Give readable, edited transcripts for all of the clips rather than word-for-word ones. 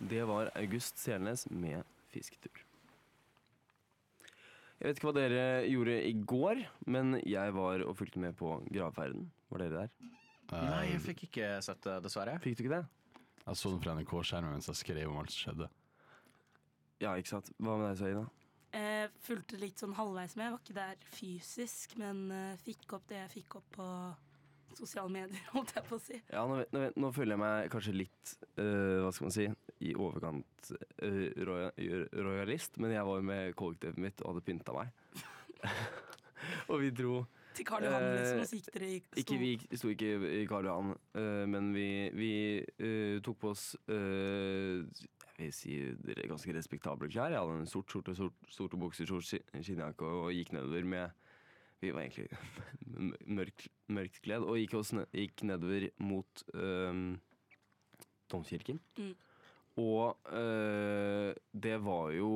Det var August Selnes med Fisketur. Jeg vet ikke hva dere gjorde i går, men jeg var og fulgte med på gravferden. Var dere der? Nei, jeg fikk ikke sett det, dessverre. Fikk du ikke det? Jeg så den fra NRK-skjermen mens jeg skrev om alt som skjedde. Ja, ikke sant. Hva med deg, Søyna? Jeg fulgte litt sånn halvveis med. Jeg var ikke der fysisk, men fikk opp det jeg fikk opp på sosiale medier, holdt jeg på å si. Ja, nå føler jeg meg kanskje litt, hva skal man si, i overkant royalist, men jeg var jo med kollektivet mitt og hadde pynta meg. Og vi dro til Karl Johan, liksom, og så gikk dere Vi sto ikke i Karl Johan, men vi tok på oss jeg vil si ganske respektable klær. Jeg hadde en sort skjorte, sorte bukser, skinnjakke og gikk nedover med vi var egentlig mørkt kledd og gikk nedover mot Domkirken. Og det var jo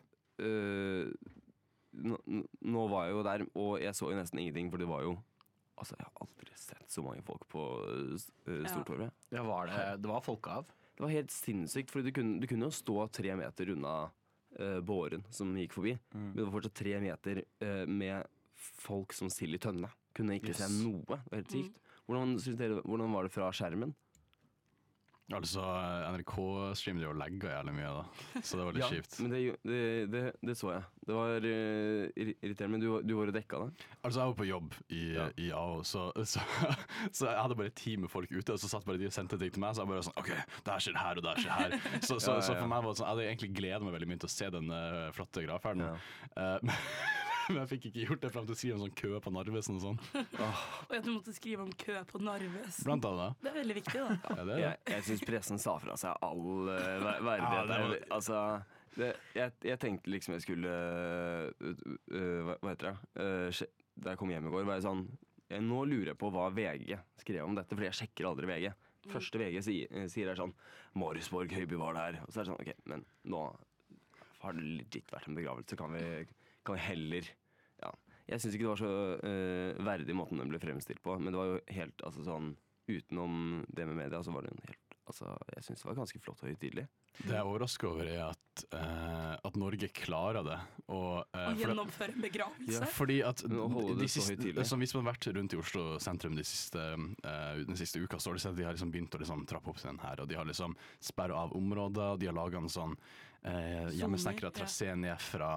nå var jeg jo der, og jeg så jo nesten ingenting, for det var jo altså, jeg har aldri sett så mange folk på Stortorvet. Ja, det var folkehav. Det var helt sinnssykt, for du kunne jo stå 3 meter unna båren som gikk forbi, men det var fortsatt 3 meter med folk som sild i tønne. Kunne ikke se noe. Det var helt sykt. Hvordan var det fra skjermen? Altså, NRK-streamet jo lagget jævlig mye da, så det var litt kjipt. Men det så jeg. Det var irriterende, men du var jo dekka det. Altså, jeg var på jobb i AO, så jeg hadde bare 10 med folk ute, og så satt bare de og sendte ting til meg, så jeg bare sånn, ok, der skjer det her, og der skjer det her. Så for meg var det sånn, jeg hadde egentlig gledet meg veldig mye til å se den flotte gravferden. Men jeg fikk ikke gjort det frem til å skrive en sånn kø på Narvesen og sånn. Og at du måtte skrive om kø på Narvesen. Blant annet. Det er veldig viktig, da. Ja, jeg synes pressen sa fra seg all verdighet. Altså, jeg tenkte liksom jeg skulle hva heter det? Da jeg kom hjem i går, var jeg sånn nå lurer jeg på hva VG skrev om dette, fordi jeg sjekker aldri VG. Første VG sier sånn Mariusborg Høiby var der. Og så er det sånn, ok, men nå har det legit vært en begravelse, kan vi heller jeg synes ikke det var så verdig måten den ble fremstilt på, men det var jo helt altså, sånn, utenom det med media så var det en helt altså, jeg synes det var ganske flott og høytidelig. Det jeg overrasker over at Norge klarer det å gjennomføre en begravelse. Ja, fordi at hvis man har vært rundt i Oslo sentrum den siste uka, så har de sett at de har liksom begynt å liksom trappe opp seg den her, og de har liksom sperret av områder, og de har laget en sånn hjemmesnekret trasé ned fra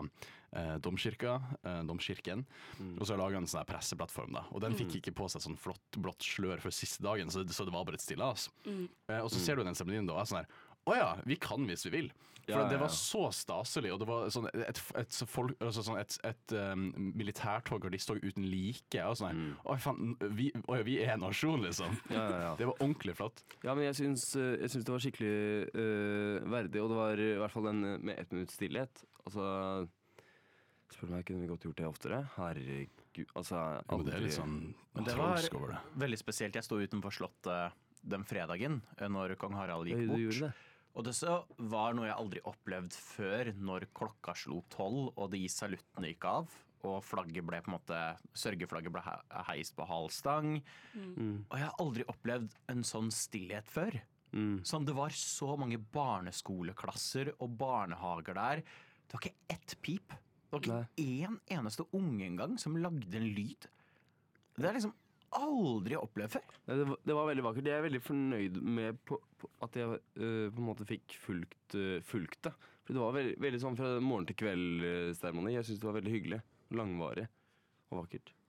Domkirken, og så har laget en sånn presseplattform da, og den fikk ikke på seg sånn flott blått slør for siste dagen, så det var bare et stillas. Og så ser du den seremonien da, og er sånn her, vi kan hvis vi vil. For det var så staselig, og det var sånn et militærtog og gardisttog uten like. Og sånn, vi er en nasjon, liksom. Det var ordentlig flott. Ja, men jeg synes det var skikkelig verdig, og det var i hvert fall en med 1 minutts stillhet. Altså, spør meg, kunne vi godt gjort det oftere? Herregud, altså det er litt sånn trolsk over det. Veldig spesielt, jeg stod utenfor slottet den fredagen når kong Harald gikk bort. Og det så var noe jeg aldri opplevd før, når klokka slo 12 og de saluttene gikk av, og flagget ble på en måte, sørgeflagget ble heist på halvstang. Og jeg har aldri opplevd en sånn stillhet før. Sånn, det var så mange barneskoleklasser og barnehager der. Det var ikke ett pip. Det var ikke en eneste unge engang som lagde en lyd. Det er liksom aldri opplevd før. Det var veldig vakkert. Jeg er veldig fornøyd med at jeg på en måte fikk fulgt det. For det var veldig sånn fra morgen til kveld seremoni. Jeg synes det var veldig hyggelig, langvarig og vakkert.